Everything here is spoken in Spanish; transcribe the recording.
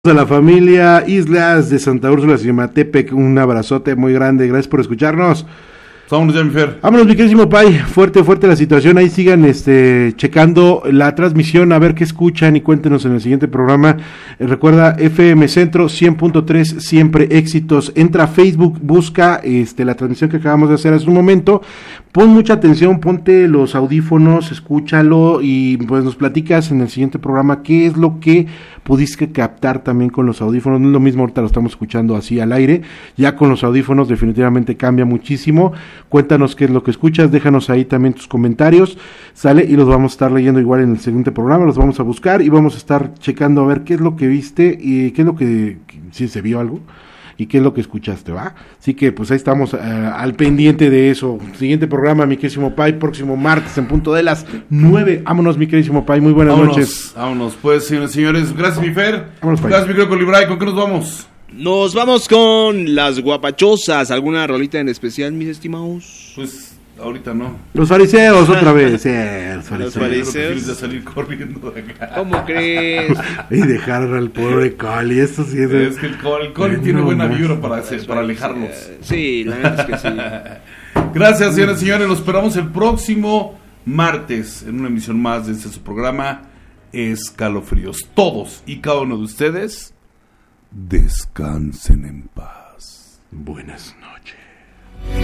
A la familia Islas de Santa Úrsula Cimatepec, un abrazote muy grande, gracias por escucharnos. Vámonos ya, mi Fer. Vámonos, mi queridísimo Pai, fuerte la situación, ahí sigan checando la transmisión, a ver qué escuchan y cuéntenos en el siguiente programa. Recuerda, FM Centro 100.3, siempre éxitos. Entra a Facebook, busca la transmisión que acabamos de hacer hace un momento, pon mucha atención, ponte los audífonos, escúchalo y pues nos platicas en el siguiente programa qué es lo que pudiste captar también con los audífonos. No es lo mismo, ahorita lo estamos escuchando así al aire, ya con los audífonos definitivamente cambia muchísimo. Cuéntanos qué es lo que escuchas, déjanos ahí también tus comentarios, sale, y los vamos a estar leyendo igual en el siguiente programa, los vamos a buscar y vamos a estar checando a ver qué es lo que viste y qué es lo que, si se vio algo y qué es lo que escuchaste, ¿va? Así que pues ahí estamos al pendiente de eso. Siguiente programa, mi queridísimo Pai, próximo martes en punto de las 9. Vámonos, mi queridísimo Pai, muy buenas noches. Vámonos, pues, señores, gracias, mi Fer. Vámonos, gracias, mi querido Colibray. ¿Con qué nos vamos? Nos vamos con las guapachosas. ¿Alguna rolita en especial, mis estimados? Pues ahorita no. Los fariseos otra vez. Los fariseos. De salir corriendo de acá. ¿Cómo crees? Y dejar al pobre Coli, eso sí es que el Coli tiene buena vibra para alejarlos. Sí, la verdad es que sí. Gracias, señores y señores. Los esperamos el próximo martes en una emisión más de su programa Escalofríos. Todos y cada uno de ustedes descansen en paz. Buenas noches.